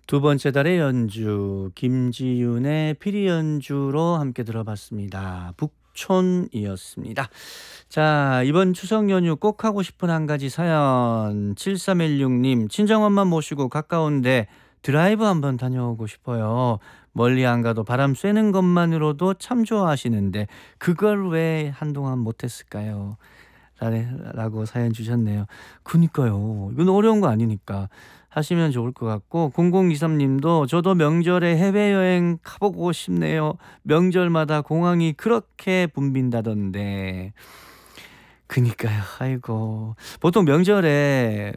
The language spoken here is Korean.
두 번째 달의 연주 김지윤의 피리 연주로 함께 들어봤습니다. 북촌이었습니다. 자, 이번 추석 연휴 꼭 하고 싶은 한 가지 사연 7316님 친정엄마 모시고 가까운데 드라이브 한번 다녀오고 싶어요. 멀리 안 가도 바람 쐬는 것만으로도 참 좋아하시는데 그걸 왜 한동안 못했을까요? 라고 사연 주셨네요. 그니까요. 이건 어려운 거 아니니까 하시면 좋을 것 같고 0023님도 저도 명절에 해외여행 가보고 싶네요. 명절마다 공항이 그렇게 붐빈다던데. 그니까요. 아이고. 보통 명절에